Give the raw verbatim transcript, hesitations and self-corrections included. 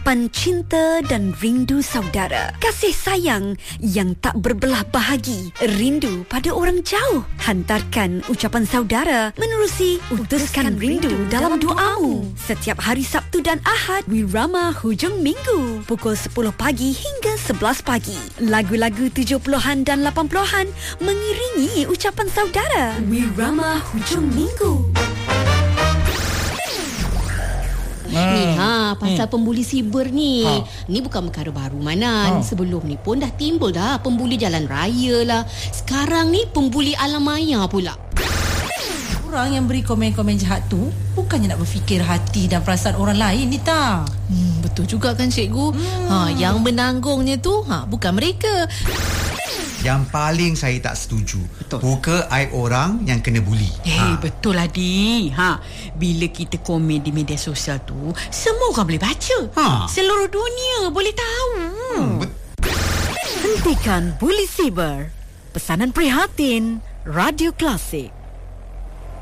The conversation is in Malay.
Ucapan cinta dan rindu saudara. Kasih sayang yang tak berbelah bahagi. Rindu pada orang jauh. Hantarkan ucapan saudara menerusi Utuskan Rindu dalam doamu. Setiap hari Sabtu dan Ahad, Wirama Hujung Minggu, pukul sepuluh pagi hingga sebelas pagi. Lagu-lagu tujuh puluhan dan lapan puluhan mengiringi ucapan saudara. Wirama Hujung Minggu. Ha. Ni ha pasal hmm. pembuli siber ni. Ha. Ni bukan perkara baru Manan. Ha. Sebelum ni pun dah timbul dah pembuli jalan raya lah. Sekarang ni pembuli alam maya pula. Orang yang beri komen-komen jahat tu bukannya nak berfikir hati dan perasaan orang lain ni tak. Hmm, betul juga kan cikgu. Hmm. Ha, yang menanggungnya tu ha bukan mereka. Yang paling saya tak setuju, betul, buka aib orang yang kena buli. Eh, ha. betul lah Di. Ha, bila kita komen di media sosial tu, semua orang boleh baca. Ha. Seluruh dunia boleh tahu. Hmm, bet- Hentikan buli siber. Pesanan prihatin Radio Klasik.